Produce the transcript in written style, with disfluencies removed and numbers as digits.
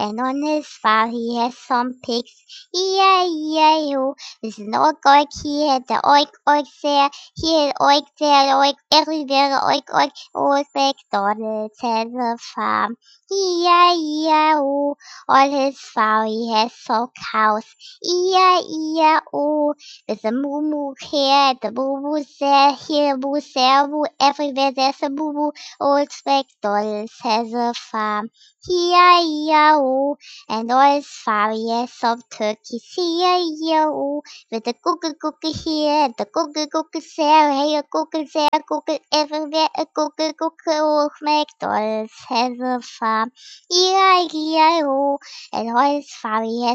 and on his farm he has some pigs. E-I-E-I-O. With an oink he had the oink there, he had oink there, oink everywhere, oink. Old MacDonald has a farm. E-I-E-I-O. On his farm he has some cows. E-I-E-I-O. There's a moo here, the moo there, here, moo there, moo everywhere. There's a moo. Old MacDonald has a farm. E-I-E-I-O. And on his farm he has some turkeys. E-I-E-I-O. With the cookie here, the cookie there, hey, a cookie there, cookie everywhere, a cookie. Old MacDonald has a farm. E-I-E-I-O. And on his farm he has